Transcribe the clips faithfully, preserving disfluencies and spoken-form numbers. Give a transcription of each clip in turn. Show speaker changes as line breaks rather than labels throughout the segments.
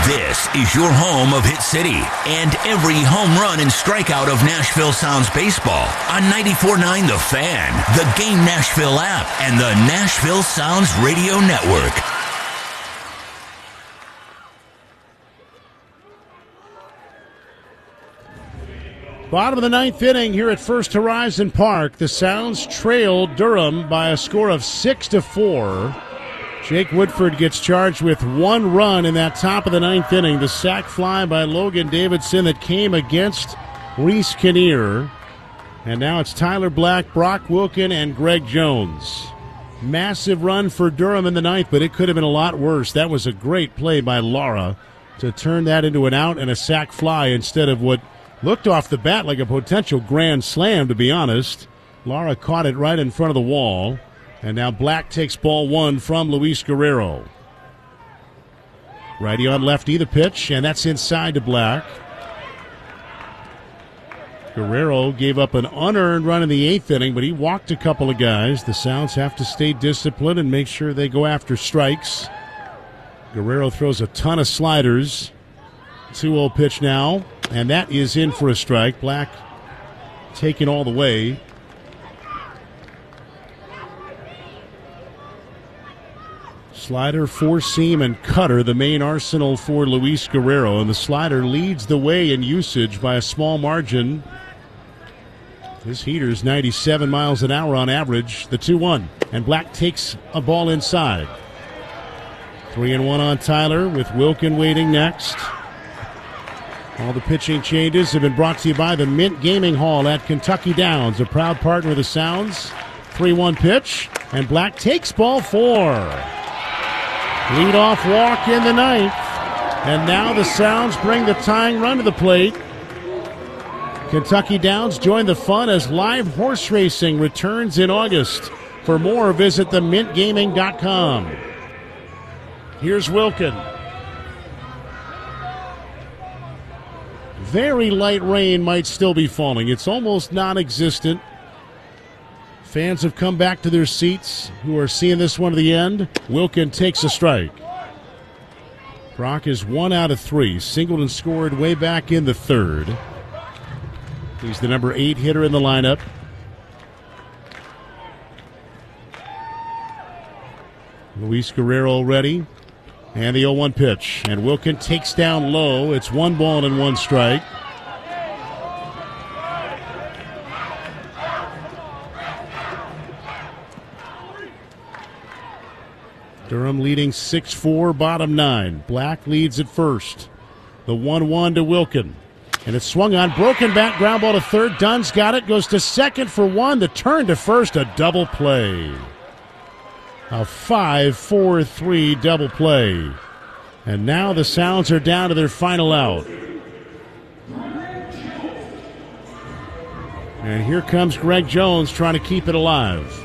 This is your home of Hit City and every home run and strikeout of Nashville Sounds baseball on ninety-four point nine The Fan, the Game Nashville app, and the Nashville Sounds Radio Network.
Bottom of the ninth inning here at First Horizon Park. The Sounds trail Durham by a score of six to four. Jake Woodford gets charged with one run in that top of the ninth inning. The sac fly by Logan Davidson that came against Reese Kinnear. And now it's Tyler Black, Brock Wilken, and Greg Jones. Massive run for Durham in the ninth, but it could have been a lot worse. That was a great play by Lara to turn that into an out and a sac fly instead of what looked off the bat like a potential grand slam, to be honest. Lara caught it right in front of the wall. And now Black takes ball one from Luis Guerrero. Righty on lefty, the pitch, and that's inside to Black. Guerrero gave up an unearned run in the eighth inning, but he walked a couple of guys. The Sounds have to stay disciplined and make sure they go after strikes. Guerrero throws a ton of sliders. two oh pitch now, and that is in for a strike. Black taken all the way. Slider, four-seam, and cutter, the main arsenal for Luis Guerrero. And the slider leads the way in usage by a small margin. His heater's ninety-seven miles an hour on average. The two one. And Black takes a ball inside. Three and one on Tyler with Wilken waiting next. All the pitching changes have been brought to you by the Mint Gaming Hall at Kentucky Downs, a proud partner of the Sounds. three one pitch, and Black takes ball four. Leadoff walk in the ninth, and now the Sounds bring the tying run to the plate. Kentucky Downs join the fun as live horse racing returns in August. For more, visit the mint gaming dot com. Here's Wilken. Very light rain might still be falling. It's almost non-existent. Fans have come back to their seats who are seeing this one to the end. Wilken takes a strike. Brock is one out of three. Singleton scored way back in the third. He's the number eight hitter in the lineup. Luis Guerrero ready. And the oh one pitch. And Wilken takes down low. It's one ball and one strike. Durham leading six four, bottom nine. Black leads at first. The one one to Wilken. And it's swung on. Broken back, ground ball to third. Dunn's got it. Goes to second for one. The turn to first, a double play. A five four three double play. And now the Sounds are down to their final out. And here comes Greg Jones trying to keep it alive.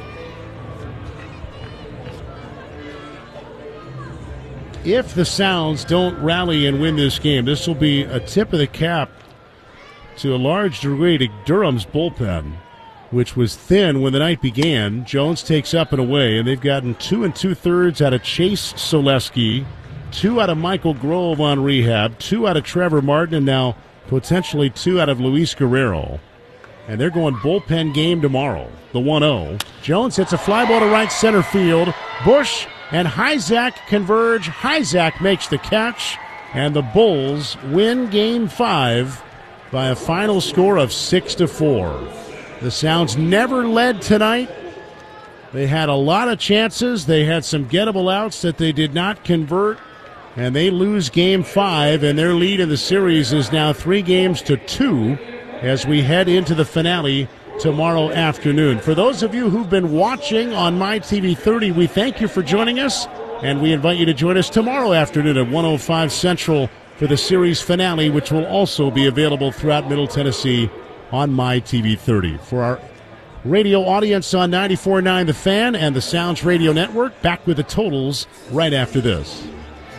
If the Sounds don't rally and win this game, this will be a tip of the cap to a large degree to Durham's bullpen, which was thin when the night began. Jones takes up and away, and they've gotten two and two-thirds out of Chase Soleski, two out of Michael Grove on rehab, two out of Trevor Martin, and now potentially two out of Luis Guerrero. And they're going bullpen game tomorrow, the one oh. Jones hits a fly ball to right center field. Bush and Hyzak converge. Hyzak makes the catch, and the Bulls win game five by a final score of six to four. The Sounds never led tonight. They had a lot of chances. They had some gettable outs that they did not convert, and they lose game five, and their lead in the series is now three games to two as we head into the finale tomorrow afternoon. For those of you who've been watching on My T V thirty, we thank you for joining us, and we invite you to join us tomorrow afternoon at one oh five Central for the series finale, which will also be available throughout Middle Tennessee on My T V thirty. For our radio audience on ninety-four point nine The Fan and the Sounds Radio Network, back with the totals right after this.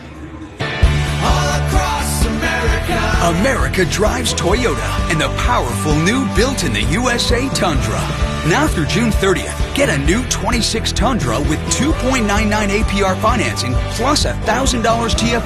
America drives Toyota in the powerful new built in the U S A Tundra. Now through June thirtieth, get a new twenty-six Tundra with two point nine nine A P R financing plus one thousand dollars T F